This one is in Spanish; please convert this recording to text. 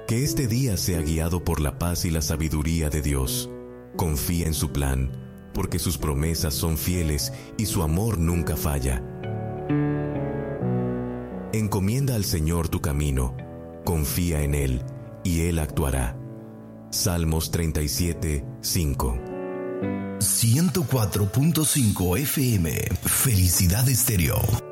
Que este día sea guiado por la paz y la sabiduría de Dios. Confía en su plan, porque sus promesas son fieles y su amor nunca falla. Encomienda al Señor tu camino, confía en Él, y Él actuará. Salmos 37, 5. 104.5 FM. Felicidad Estéreo.